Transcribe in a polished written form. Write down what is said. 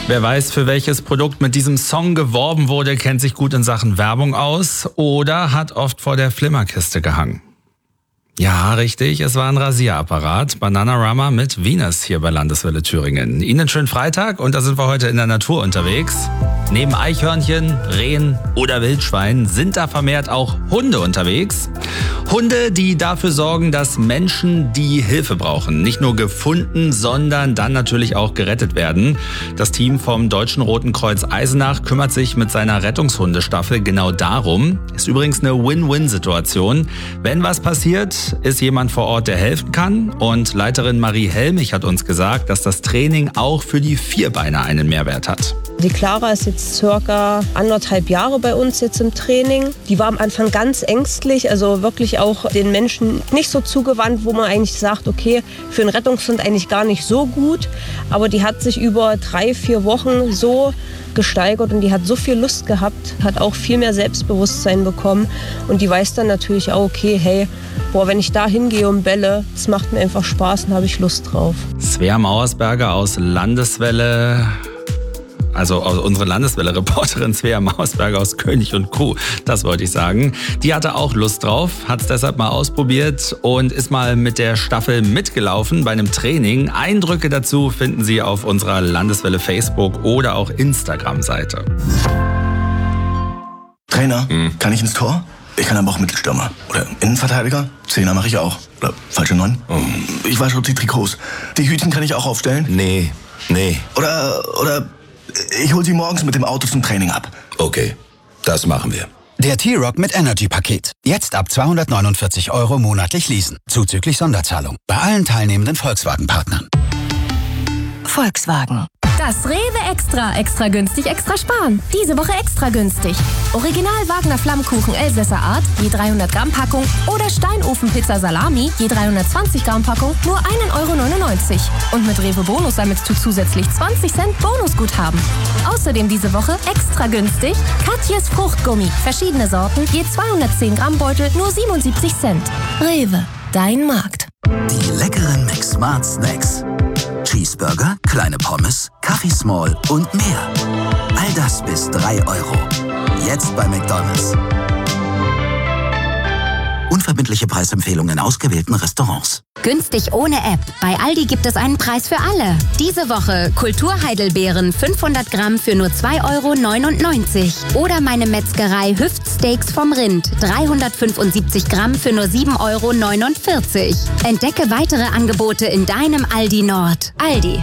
Wer weiß, für welches Produkt mit diesem Song geworben wurde, kennt sich gut in Sachen Werbung aus oder hat oft vor der Flimmerkiste gehangen. Ja, richtig, es war ein Rasierapparat. Bananarama mit Venus hier bei Landeswelle Thüringen. Ihnen schönen Freitag und da sind wir heute in der Natur unterwegs. Neben Eichhörnchen, Rehen oder Wildschweinen sind da vermehrt auch Hunde unterwegs. Hunde, die dafür sorgen, dass Menschen, die Hilfe brauchen, nicht nur gefunden, sondern dann natürlich auch gerettet werden. Das Team vom Deutschen Roten Kreuz Eisenach kümmert sich mit seiner Rettungshundestaffel genau darum. Ist übrigens eine Win-Win-Situation. Wenn was passiert, ist jemand vor Ort, der helfen kann. Und Leiterin Marie Helmich hat uns gesagt, dass das Training auch für die Vierbeiner einen Mehrwert hat. Die Clara ist jetzt circa 1,5 Jahre bei uns jetzt im Training. Die war am Anfang ganz ängstlich, also wirklich auch den Menschen nicht so zugewandt, wo man eigentlich sagt, okay, für einen Rettungshund eigentlich gar nicht so gut. Aber die hat sich über 3-4 Wochen so gesteigert und die hat so viel Lust gehabt, hat auch viel mehr Selbstbewusstsein bekommen. Und die weiß dann natürlich auch, okay, hey, wenn ich da hingehe und bälle, das macht mir einfach Spaß und habe ich Lust drauf. Svea Mauersberger aus Landeswelle. Also unsere Landeswelle-Reporterin Svea Mauersberger aus König und Kuh, das wollte ich sagen. Die hatte auch Lust drauf, hat es deshalb mal ausprobiert und ist mal mit der Staffel mitgelaufen bei einem Training. Eindrücke dazu finden Sie auf unserer Landeswelle Facebook oder auch Instagram-Seite. Trainer, kann ich ins Tor? Ich kann aber auch Mittelstürmer. Oder Innenverteidiger? Zehner mache ich auch. Oder falsche 9? Ich wasche die Trikots. Die Hütchen kann ich auch aufstellen? Nee. Oder ich hol sie morgens mit dem Auto zum Training ab. Okay, das machen wir. Der T-Rock mit Energy-Paket. Jetzt ab 249 € monatlich leasen. Zuzüglich Sonderzahlung. Bei allen teilnehmenden Volkswagen-Partnern. Volkswagen. Das Rewe Extra günstig, extra sparen. Diese Woche extra günstig. Original Wagner Flammkuchen Elsässer Art, je 300 Gramm Packung oder Steinofen Pizza Salami, je 320 Gramm Packung, nur 1,99 €. Und mit Rewe Bonus sammelst du zusätzlich 20 Cent Bonusguthaben. Außerdem diese Woche extra günstig Katjes Fruchtgummi, verschiedene Sorten, je 210 Gramm Beutel, nur 77 Cent. Rewe, dein Markt. Die leckeren McSmart Snacks. Cheeseburger, kleine Pommes, Kaffee Small und mehr. All das bis 3 €. Jetzt bei McDonald's. Unverbindliche Preisempfehlungen in ausgewählten Restaurants. Günstig ohne App. Bei Aldi gibt es einen Preis für alle. Diese Woche Kulturheidelbeeren 500 Gramm für nur 2,99 €. Oder meine Metzgerei Hüftsteaks vom Rind 375 Gramm für nur 7,49 €. Entdecke weitere Angebote in deinem Aldi Nord. Aldi.